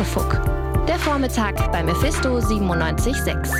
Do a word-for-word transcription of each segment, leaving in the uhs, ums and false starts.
Muckefuck. Der Vormittag bei Mephisto siebenundneunzig Komma sechs.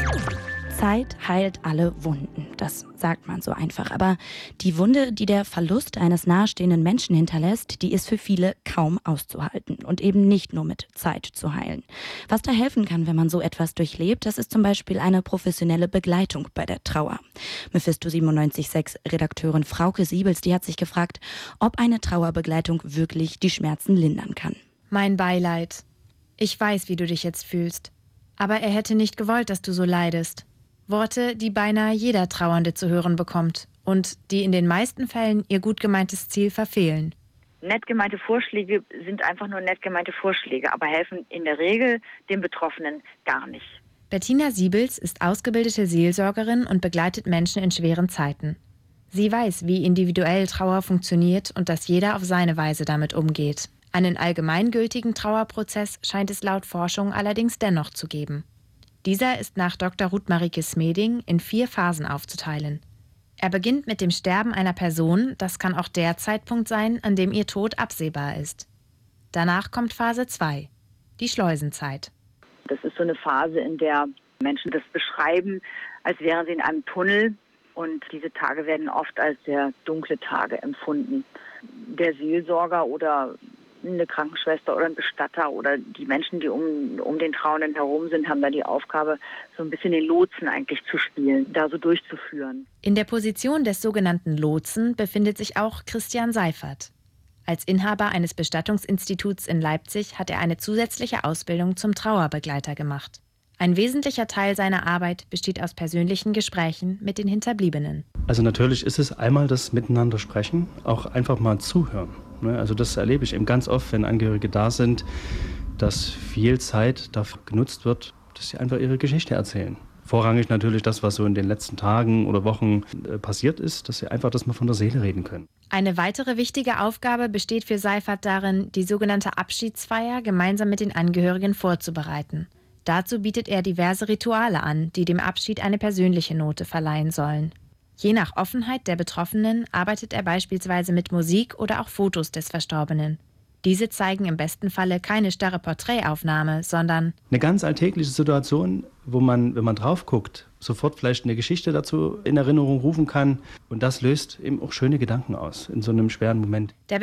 Zeit heilt alle Wunden. Das sagt man so einfach. Aber die Wunde, die der Verlust eines nahestehenden Menschen hinterlässt, die ist für viele kaum auszuhalten. Und eben nicht nur mit Zeit zu heilen. Was da helfen kann, wenn man so etwas durchlebt, das ist zum Beispiel eine professionelle Begleitung bei der Trauer. Mephisto siebenundneunzig Komma sechs Redakteurin Frauke Siebels, die hat sich gefragt, ob eine Trauerbegleitung wirklich die Schmerzen lindern kann. Mein Beileid. Ich weiß, wie du dich jetzt fühlst. Aber er hätte nicht gewollt, dass du so leidest. Worte, die beinahe jeder Trauernde zu hören bekommt und die in den meisten Fällen ihr gut gemeintes Ziel verfehlen. Nett gemeinte Vorschläge sind einfach nur nett gemeinte Vorschläge, aber helfen in der Regel den Betroffenen gar nicht. Bettina Siebels ist ausgebildete Seelsorgerin und begleitet Menschen in schweren Zeiten. Sie weiß, wie individuell Trauer funktioniert und dass jeder auf seine Weise damit umgeht. Einen allgemeingültigen Trauerprozess scheint es laut Forschung allerdings dennoch zu geben. Dieser ist nach Doktor Ruth Marieke Smeding in vier Phasen aufzuteilen. Er beginnt mit dem Sterben einer Person, das kann auch der Zeitpunkt sein, an dem ihr Tod absehbar ist. Danach kommt Phase zwei, die Schleusenzeit. Das ist so eine Phase, in der Menschen das beschreiben, als wären sie in einem Tunnel, und diese Tage werden oft als sehr dunkle Tage empfunden. Der Seelsorger oder eine Krankenschwester oder ein Bestatter oder die Menschen, die um, um den Trauernden herum sind, haben da die Aufgabe, so ein bisschen den Lotsen eigentlich zu spielen, da so durchzuführen. In der Position des sogenannten Lotsen befindet sich auch Christian Seifert. Als Inhaber eines Bestattungsinstituts in Leipzig hat er eine zusätzliche Ausbildung zum Trauerbegleiter gemacht. Ein wesentlicher Teil seiner Arbeit besteht aus persönlichen Gesprächen mit den Hinterbliebenen. Also natürlich ist es einmal das Miteinander sprechen, auch einfach mal zuhören. Also das erlebe ich eben ganz oft, wenn Angehörige da sind, dass viel Zeit dafür genutzt wird, dass sie einfach ihre Geschichte erzählen. Vorrangig natürlich das, was so in den letzten Tagen oder Wochen äh, passiert ist, dass sie einfach das mal von der Seele reden können. Eine weitere wichtige Aufgabe besteht für Seifert darin, die sogenannte Abschiedsfeier gemeinsam mit den Angehörigen vorzubereiten. Dazu bietet er diverse Rituale an, die dem Abschied eine persönliche Note verleihen sollen. Je nach Offenheit der Betroffenen arbeitet er beispielsweise mit Musik oder auch Fotos des Verstorbenen. Diese zeigen im besten Falle keine starre Porträtaufnahme, sondern eine ganz alltägliche Situation, wo man, wenn man drauf guckt, sofort vielleicht eine Geschichte dazu in Erinnerung rufen kann. Und das löst eben auch schöne Gedanken aus in so einem schweren Moment. Der